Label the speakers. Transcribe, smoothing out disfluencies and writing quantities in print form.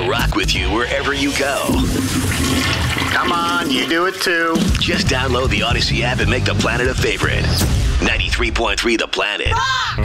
Speaker 1: will rock with you wherever you go.
Speaker 2: Come on, you do it too.
Speaker 1: Just download the Odyssey app and make the planet a favorite. 93.3 The Planet.
Speaker 3: Rock!